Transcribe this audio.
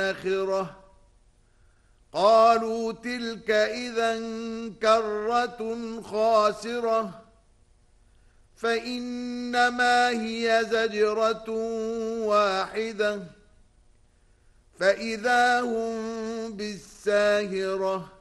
الآخرة قالوا تلك إذا كرة خاسرة فإنما هي زجرة واحدة فإذا هم بالساهرة